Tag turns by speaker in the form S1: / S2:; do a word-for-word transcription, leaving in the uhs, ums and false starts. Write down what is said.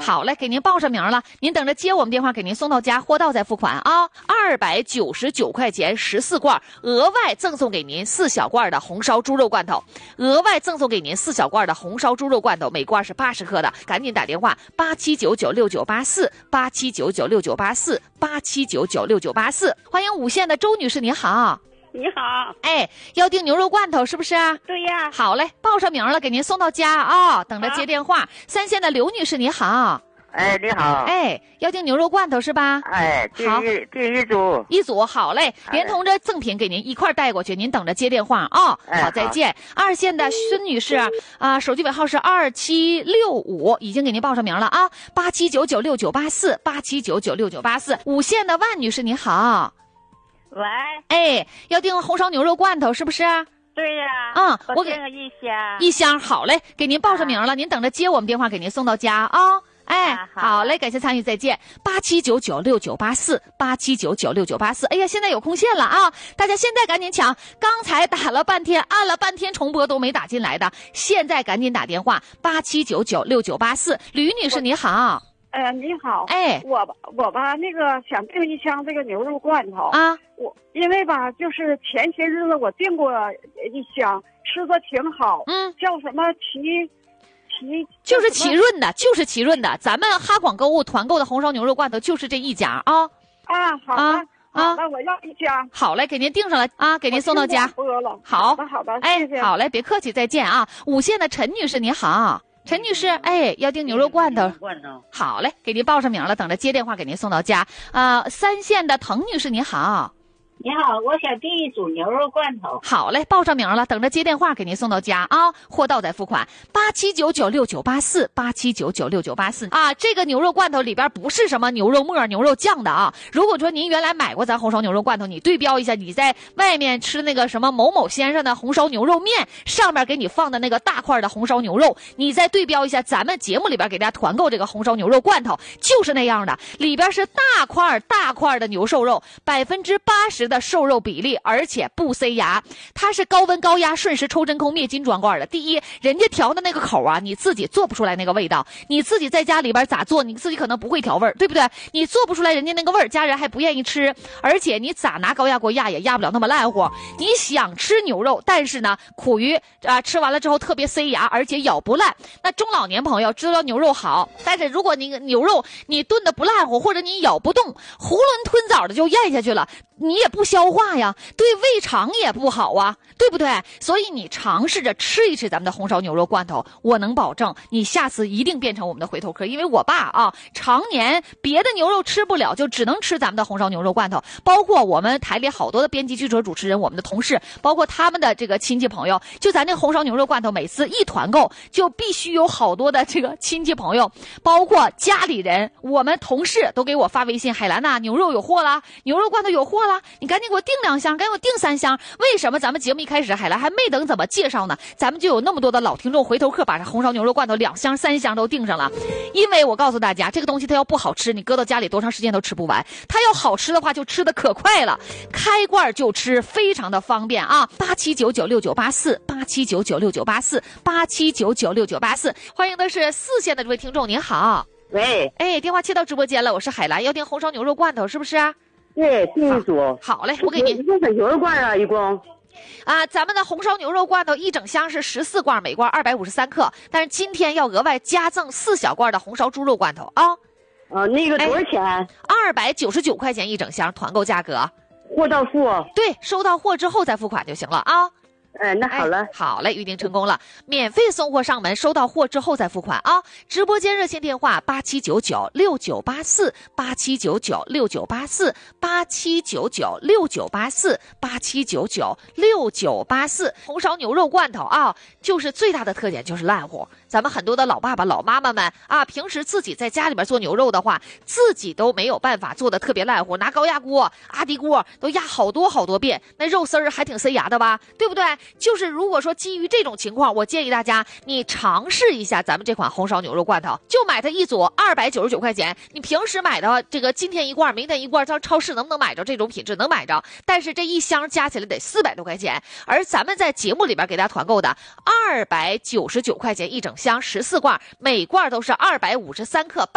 S1: 好嘞，给您报上名了，您等着接我们电话，给您送到家，货到再付款啊。二百九十九块钱十四罐，额外赠送给您四小罐的红烧猪肉罐头，额外赠送给您四小罐的红烧猪肉罐头，每罐是八十克的，赶紧打电话八七九九六九八四八七九九六九八四八七九九六九八四。欢迎五线的周女士，你好。
S2: 你好，
S1: 哎，要订牛肉罐头是不是啊？
S2: 对呀。
S1: 好嘞，报上名了，给您送到家啊、哦，等着接电话。三线的刘女士，你好。
S3: 哎，你好。
S1: 哎，要订牛肉罐头是吧？
S3: 哎，订一订一组。一
S1: 组，好嘞，连同着赠品给您一块带过去，您等着接电话啊、哦
S3: 哎。
S1: 好，再见。二线的孙女士啊、呃，手机尾号是二七六五，已经给您报上名了啊，八七九九六九八四八七九九六九八四。五线的万女士，你好。
S2: 喂，
S1: 哎，要订红烧牛肉罐头是不是？
S2: 对呀。
S1: 嗯，我给
S2: 一箱。
S1: 一箱，好嘞，给您报上名了，啊、您等着接我们电话，给您送到家啊、哦。哎、啊，好嘞，感谢参与，再见。八七九九六九八四八七九九六九八四。哎呀，现在有空线了啊！大家现在赶紧抢，刚才打了半天，按了半天重播都没打进来的，现在赶紧打电话八七九九六九八四。吕女士你好。
S4: 呃，你好，
S1: 哎，
S4: 我吧，我吧，那个想订一箱这个牛肉罐头
S1: 啊，
S4: 我因为吧，就是前些日子我订过一箱，吃的挺好，
S1: 嗯，
S4: 叫什么奇奇，
S1: 就是奇润的，就是奇润的，咱们哈广购物团购的红烧牛肉罐头就是这一家啊。
S4: 啊，好的，
S1: 啊，
S4: 好的，我要一箱。
S1: 好嘞，给您订上了啊，给您送到家。好，
S4: 好的，好的，谢谢。
S1: 哎，好嘞，别客气，再见啊。五线的陈女士你好。陈女士，哎，要订牛肉罐头，
S3: 罐头，
S1: 好嘞，给您报上名了，等着接电话给您送到家。啊、呃，三线的滕女士，你好。
S5: 你好，我想订一组牛肉罐头。
S1: 好嘞，报上名了，等着接电话给您送到家啊，货到再付款。八七九九六九八四八七九九六九八四啊，这个牛肉罐头里边不是什么牛肉末、牛肉酱的啊。如果说您原来买过咱红烧牛肉罐头，你对标一下，你在外面吃那个什么某某先生的红烧牛肉面，上面给你放的那个大块的红烧牛肉，你再对标一下咱们节目里边给大家团购这个红烧牛肉罐头，就是那样的，里边是大块大块的牛瘦肉，百分之八十。的瘦肉比例，而且不塞牙，它是高温高压瞬时抽真空灭菌装罐的。第一，人家调的那个口啊，你自己做不出来那个味道，你自己在家里边咋做，你自己可能不会调味儿，对不对？你做不出来人家那个味儿，家人还不愿意吃，而且你咋拿高压锅压也压不了那么烂乎。你想吃牛肉，但是呢，苦于啊吃完了之后特别塞牙，而且咬不烂。那中老年朋友知道牛肉好，但是如果你牛肉你炖的不烂乎，或者你咬不动，囫囵吞枣的就咽下去了，你也不消化呀，对胃肠也不好啊，对不对？所以你尝试着吃一吃咱们的红烧牛肉罐头，我能保证你下次一定变成我们的回头客。因为我爸啊，常年别的牛肉吃不了，就只能吃咱们的红烧牛肉罐头。包括我们台里好多的编辑记者主持人，我们的同事，包括他们的这个亲戚朋友，就咱这红烧牛肉罐头每次一团购，就必须有好多的这个亲戚朋友，包括家里人，我们同事都给我发微信，海兰呐，牛肉有货啦，牛肉罐头有货啦，你赶紧给我订两箱，赶紧给我订三箱。为什么咱们节目一开始海兰还没等怎么介绍呢，咱们就有那么多的老听众回头客把这红烧牛肉罐头两箱三箱都订上了？因为我告诉大家，这个东西它要不好吃，你搁到家里多长时间都吃不完，它要好吃的话就吃的可快了，开罐就吃，非常的方便啊。八七九九六九八四八七九九六九八四八七九九六九八四。欢迎的是四线的这位听众，您好。
S3: 喂，
S1: 哎，电话接到直播间了，我是海兰，要订红烧牛肉罐头是不是啊？
S3: 对，订一组。
S1: 好嘞，我给您。
S3: 一共是牛肉罐啊，一共。
S1: 啊，咱们的红烧牛肉罐头一整箱是十四罐，每罐二百五十三克，但是今天要额外加赠四小罐的红烧猪肉罐头啊。
S3: 呃，那个多少钱？
S1: 二百九十九块钱一整箱，团购价格。
S3: 货到付。
S1: 对，收到货之后再付款就行了啊。
S3: 哎，那好了、
S1: 哎，好嘞，预定成功了，免费送货上门，收到货之后再付款啊！直播间热线电话八七九九六九八四八七九九六九八四八七九九六九八四八七九九六九八四。红烧牛肉罐头啊，就是最大的特点就是烂乎。咱们很多的老爸爸、老妈妈们啊，平时自己在家里边做牛肉的话，自己都没有办法做的特别烂乎，拿高压锅、阿迪锅都压好多好多遍，那肉丝儿还挺塞牙的吧，对不对？就是如果说基于这种情况，我建议大家你尝试一下咱们这款红烧牛肉罐头，就买它一组二百九十九块钱。你平时买的这个今天一罐明天一罐，到超市能不能买着这种品质？能买着，但是这一箱加起来得四百多块钱。而咱们在节目里边给大家团购的二百九十九块钱一整箱十四罐，每罐都是二百五十三克。